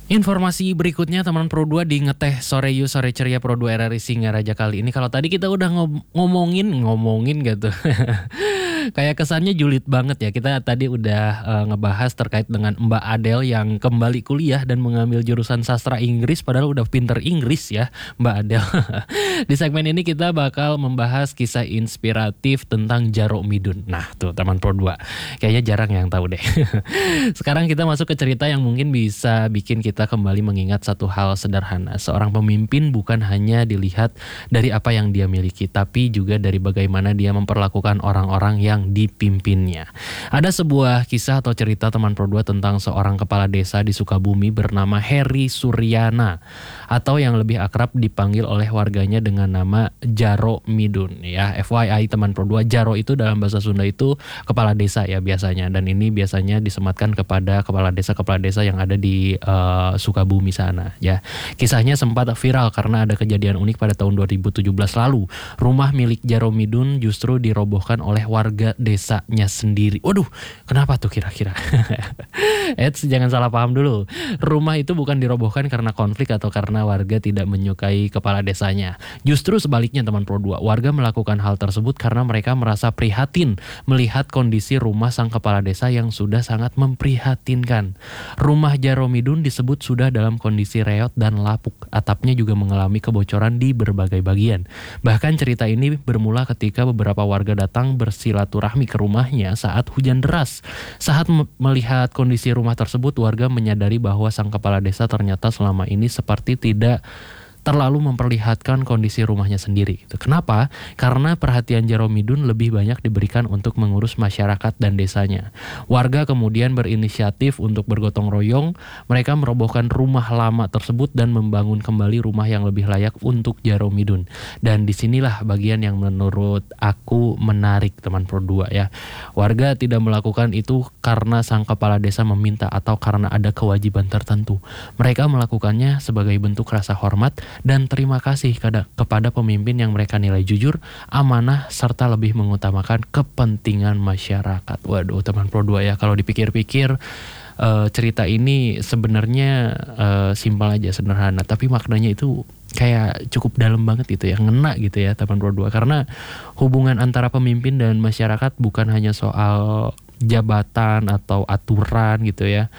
Informasi berikutnya teman Pro 2 di Ngeteh Sore You Sore Ceria Pro 2 RRI Singaraja kali ini. Kalau tadi kita udah ngomongin gitu. Kayak kesannya julid banget ya. Kita tadi udah ngebahas terkait dengan Mbak Adele yang kembali kuliah dan mengambil jurusan sastra Inggris, padahal udah pinter Inggris ya Mbak Adele. Di segmen ini kita bakal membahas kisah inspiratif tentang Djaro Midun. Nah tuh teman Pro 2, kayaknya jarang yang tahu deh. Sekarang kita masuk ke cerita yang mungkin bisa bikin kita kembali mengingat satu hal sederhana. Seorang pemimpin bukan hanya dilihat dari apa yang dia miliki, tapi juga dari bagaimana dia memperlakukan orang-orang yang dipimpinnya. Ada sebuah kisah atau cerita teman Pro 2 tentang seorang kepala desa di Sukabumi bernama Heri Suryana, atau yang lebih akrab dipanggil oleh warganya dengan nama Djaro Midun ya. FYI teman Pro 2, Djaro itu dalam bahasa Sunda itu kepala desa ya biasanya, dan ini biasanya disematkan kepada kepala desa yang ada di Sukabumi sana ya. Kisahnya sempat viral karena ada kejadian unik pada tahun 2017 lalu. Rumah milik Djaro Midun justru dirobohkan oleh warga desanya sendiri. Waduh, kenapa tuh kira-kira? Jangan salah paham dulu. Rumah itu bukan dirobohkan karena konflik atau karena warga tidak menyukai kepala desanya. Justru sebaliknya teman Pro 2, warga melakukan hal tersebut karena mereka merasa prihatin melihat kondisi rumah sang kepala desa yang sudah sangat memprihatinkan. Rumah Djaro Midun disebut sudah dalam kondisi reot dan lapuk. Atapnya juga mengalami kebocoran di berbagai bagian. Bahkan cerita ini bermula ketika beberapa warga datang bersilaturahmi ke rumahnya saat hujan deras. Saat melihat kondisi rumah tersebut, warga menyadari bahwa sang kepala desa ternyata selama ini seperti tidak terlalu memperlihatkan kondisi rumahnya sendiri. Kenapa? Karena perhatian Djaro Midun lebih banyak diberikan untuk mengurus masyarakat dan desanya. Warga kemudian berinisiatif untuk bergotong royong. Mereka merobohkan rumah lama tersebut dan membangun kembali rumah yang lebih layak untuk Djaro Midun. Dan disinilah bagian yang menurut aku menarik teman Pro 2 ya. Warga tidak melakukan itu karena sang kepala desa meminta atau karena ada kewajiban tertentu. Mereka melakukannya sebagai bentuk rasa hormat dan terima kasih kepada pemimpin yang mereka nilai jujur, amanah, serta lebih mengutamakan kepentingan masyarakat. Waduh teman Pro 2 ya, kalau dipikir-pikir cerita ini sebenarnya simpel aja, sederhana, tapi maknanya itu kayak cukup dalam banget gitu ya, ngena gitu ya teman Pro 2, karena hubungan antara pemimpin dan masyarakat bukan hanya soal jabatan atau aturan gitu ya.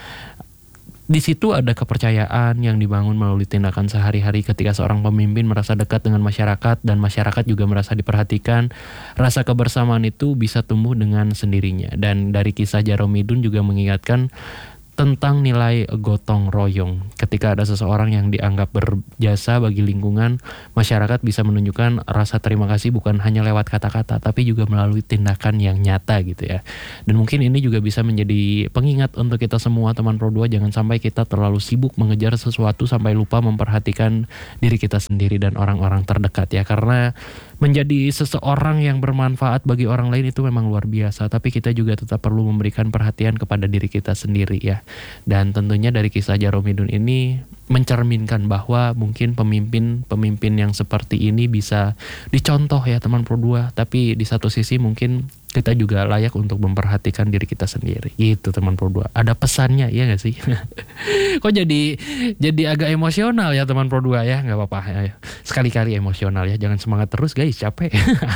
Di situ ada kepercayaan yang dibangun melalui tindakan sehari-hari. Ketika seorang pemimpin merasa dekat dengan masyarakat dan masyarakat juga merasa diperhatikan, rasa kebersamaan itu bisa tumbuh dengan sendirinya. Dan dari kisah Djaro Midun juga mengingatkan tentang nilai gotong royong. Ketika ada seseorang yang dianggap berjasa bagi lingkungan, masyarakat bisa menunjukkan rasa terima kasih bukan hanya lewat kata-kata, tapi juga melalui tindakan yang nyata gitu ya. Dan mungkin ini juga bisa menjadi pengingat untuk kita semua teman Pro 2, jangan sampai kita terlalu sibuk mengejar sesuatu sampai lupa memperhatikan diri kita sendiri dan orang-orang terdekat ya. Karena menjadi seseorang yang bermanfaat bagi orang lain itu memang luar biasa, tapi kita juga tetap perlu memberikan perhatian kepada diri kita sendiri ya. Dan tentunya dari kisah Djaro Midun ini mencerminkan bahwa mungkin pemimpin yang seperti ini bisa dicontoh ya teman Pro 2, tapi di satu sisi mungkin kita juga layak untuk memperhatikan diri kita sendiri. Gitu teman Pro 2. Ada pesannya ya gak sih? Kok jadi agak emosional ya teman Pro 2 ya? Gak apa-apa ya. Sekali-kali emosional ya. Jangan semangat terus guys, capek.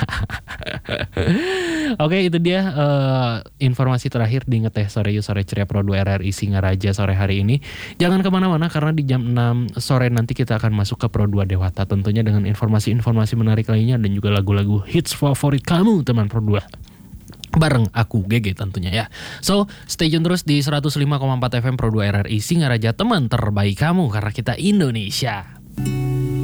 Oke, itu dia informasi terakhir di Ngeteh Sore You Sore Ceria Pro 2 RRI Singaraja sore hari ini. Jangan kemana-mana karena di jam 6 sore nanti kita akan masuk ke Pro 2 Dewata. Tentunya dengan informasi-informasi menarik lainnya dan juga lagu-lagu hits favorit kamu teman Pro 2. Bareng aku GG tentunya ya. So stay tune terus di 105,4 FM Pro 2 RRI Singaraja, teman terbaik kamu karena kita Indonesia.